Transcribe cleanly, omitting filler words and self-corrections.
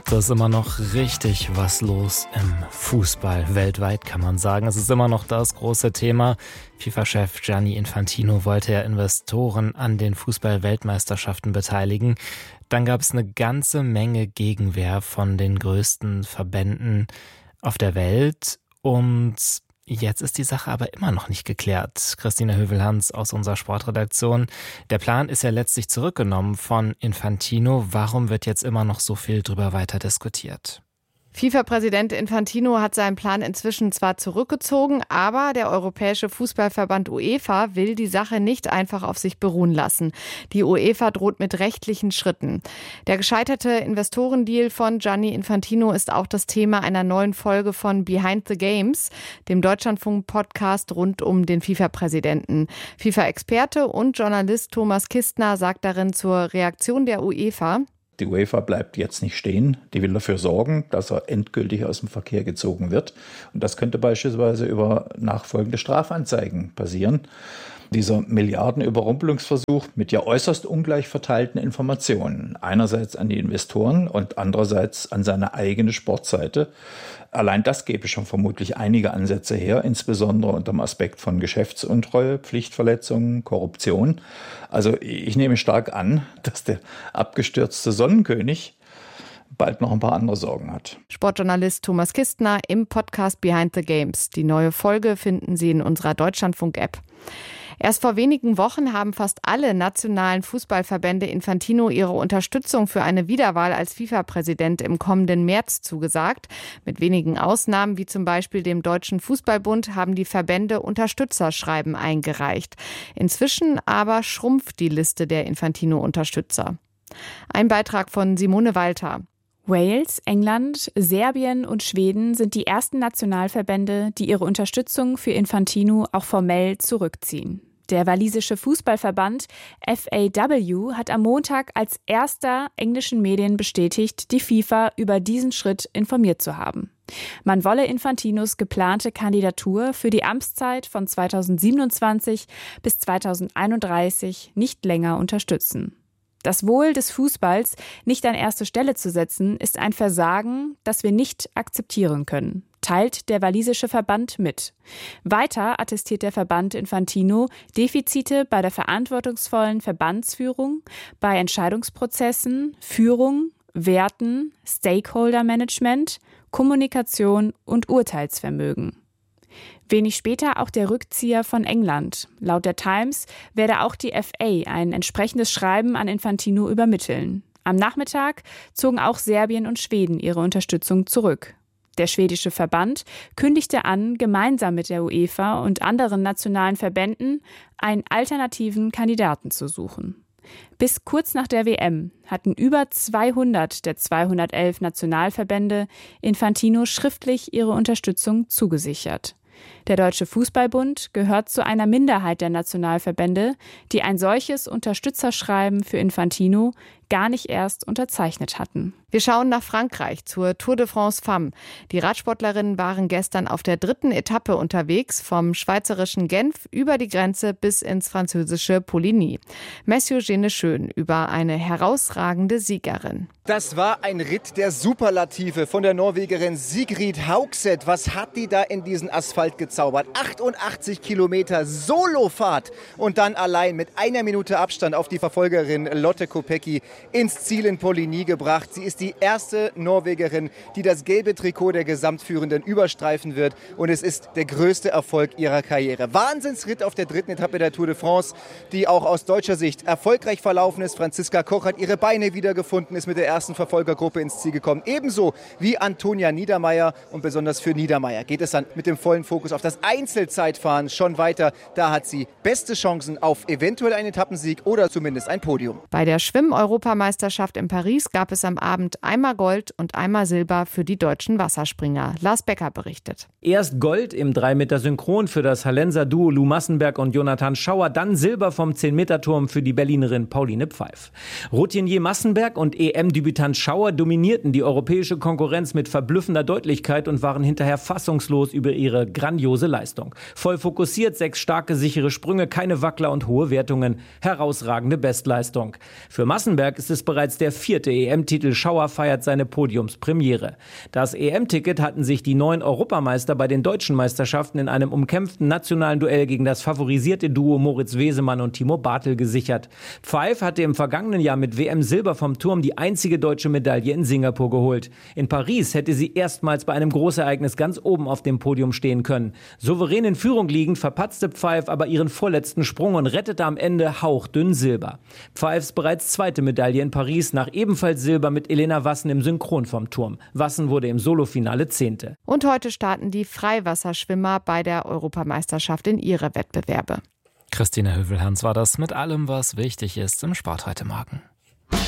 Da ist immer noch richtig was los im Fußball. Weltweit kann man sagen. Es ist immer noch das große Thema. FIFA-Chef Gianni Infantino wollte ja Investoren an den Fußball-Weltmeisterschaften beteiligen. Dann gab es eine ganze Menge Gegenwehr von den größten Verbänden auf der Welt. Und jetzt ist die Sache aber immer noch nicht geklärt. Christina Hövel-Hans aus unserer Sportredaktion. Der Plan ist ja letztlich zurückgenommen von Infantino. Warum wird jetzt immer noch so viel drüber weiter diskutiert? FIFA-Präsident Infantino hat seinen Plan inzwischen zwar zurückgezogen, aber der Europäische Fußballverband UEFA will die Sache nicht einfach auf sich beruhen lassen. Die UEFA droht mit rechtlichen Schritten. Der gescheiterte Investorendeal von Gianni Infantino ist auch das Thema einer neuen Folge von Behind the Games, dem Deutschlandfunk-Podcast rund um den FIFA-Präsidenten. FIFA-Experte und Journalist Thomas Kistner sagt darin zur Reaktion der UEFA: Die UEFA bleibt jetzt nicht stehen. Die will dafür sorgen, dass er endgültig aus dem Verkehr gezogen wird. Und das könnte beispielsweise über nachfolgende Strafanzeigen passieren. Dieser Milliardenüberrumpelungsversuch mit ja äußerst ungleich verteilten Informationen. Einerseits an die Investoren und andererseits an seine eigene Sportseite. Allein das gäbe schon vermutlich einige Ansätze her, insbesondere unter dem Aspekt von Geschäftsuntreue, Pflichtverletzungen, Korruption. Also ich nehme stark an, dass der abgestürzte Sonnenkönig bald noch ein paar andere Sorgen hat. Sportjournalist Thomas Kistner im Podcast Behind the Games. Die neue Folge finden Sie in unserer Deutschlandfunk-App. Erst vor wenigen Wochen haben fast alle nationalen Fußballverbände Infantino ihre Unterstützung für eine Wiederwahl als FIFA-Präsident im kommenden März zugesagt. Mit wenigen Ausnahmen, wie zum Beispiel dem Deutschen Fußballbund, haben die Verbände Unterstützerschreiben eingereicht. Inzwischen aber schrumpft die Liste der Infantino-Unterstützer. Ein Beitrag von Simone Walter. Wales, England, Serbien und Schweden sind die ersten Nationalverbände, die ihre Unterstützung für Infantino auch formell zurückziehen. Der walisische Fußballverband FAW hat am Montag als erster englischen Medien bestätigt, die FIFA über diesen Schritt informiert zu haben. Man wolle Infantinos geplante Kandidatur für die Amtszeit von 2027 bis 2031 nicht länger unterstützen. Das Wohl des Fußballs nicht an erste Stelle zu setzen, ist ein Versagen, das wir nicht akzeptieren können, teilt der walisische Verband mit. Weiter attestiert der Verband Infantino Defizite bei der verantwortungsvollen Verbandsführung, bei Entscheidungsprozessen, Führung, Werten, Stakeholder-Management, Kommunikation und Urteilsvermögen. Wenig später auch der Rückzieher von England. Laut der Times werde auch die FA ein entsprechendes Schreiben an Infantino übermitteln. Am Nachmittag zogen auch Serbien und Schweden ihre Unterstützung zurück. Der schwedische Verband kündigte an, gemeinsam mit der UEFA und anderen nationalen Verbänden einen alternativen Kandidaten zu suchen. Bis kurz nach der WM hatten über 200 der 211 Nationalverbände Infantino schriftlich ihre Unterstützung zugesichert. Der Deutsche Fußballbund gehört zu einer Minderheit der Nationalverbände, die ein solches Unterstützerschreiben für Infantino gar nicht erst unterzeichnet hatten. Wir schauen nach Frankreich zur Tour de France Femmes. Die Radsportlerinnen waren gestern auf der 3. Etappe unterwegs, vom schweizerischen Genf über die Grenze bis ins französische Poligny. Messieurs Geneschön über eine herausragende Siegerin. Das war ein Ritt der Superlative von der Norwegerin Sigrid Haugset. Was hat die da in diesen Asphalt gezaubert? 88 Kilometer Solofahrt und dann allein mit 1 Minute Abstand auf die Verfolgerin Lotte Kopecky ins Ziel in Poligny gebracht. Sie ist die erste Norwegerin, die das gelbe Trikot der Gesamtführenden überstreifen wird. Und es ist der größte Erfolg ihrer Karriere. Wahnsinnsritt auf der 3. Etappe der Tour de France, die auch aus deutscher Sicht erfolgreich verlaufen ist. Franziska Koch hat ihre Beine wiedergefunden, ist mit der ersten Verfolgergruppe ins Ziel gekommen. Ebenso wie Antonia Niedermeier. Und besonders für Niedermeier geht es dann mit dem vollen Fokus auf das Einzelzeitfahren schon weiter. Da hat sie beste Chancen auf eventuell einen Etappensieg oder zumindest ein Podium. Bei der Schwimm-Europameisterschaft in Paris gab es am Abend einmal Gold und einmal Silber für die deutschen Wasserspringer. Lars Becker berichtet. Erst Gold im 3-Meter Synchron für das Hallenser-Duo Lou Massenberg und Jonathan Schauer, dann Silber vom 10-Meter-Turm für die Berlinerin Pauline Pfeif. Routinier Massenberg und EM-Debütant Schauer dominierten die europäische Konkurrenz mit verblüffender Deutlichkeit und waren hinterher fassungslos über ihre grandiose Leistung. Voll fokussiert, 6 starke, sichere Sprünge, keine Wackler und hohe Wertungen. Herausragende Bestleistung. Für Massenberg ist es bereits der 4. EM-Titel. Schauer feiert seine Podiumspremiere. Das EM-Ticket hatten sich die 9 Europameister bei den deutschen Meisterschaften in einem umkämpften nationalen Duell gegen das favorisierte Duo Moritz Wesemann und Timo Bartel gesichert. Pfeif hatte im vergangenen Jahr mit WM-Silber vom Turm die einzige deutsche Medaille in Singapur geholt. In Paris hätte sie erstmals bei einem Großereignis ganz oben auf dem Podium stehen können. Souverän in Führung liegend verpatzte Pfeif aber ihren vorletzten Sprung und rettete am Ende hauchdünn Silber. Pfeifs bereits 2. Medaille in Paris nach ebenfalls Silber mit Elena Wassen im Synchron vom Turm. Wassen wurde im Solofinale 10. Und heute starten die Freiwasserschwimmer bei der Europameisterschaft in ihre Wettbewerbe. Christine Hövelhans war das mit allem, was wichtig ist im Sport heute Morgen.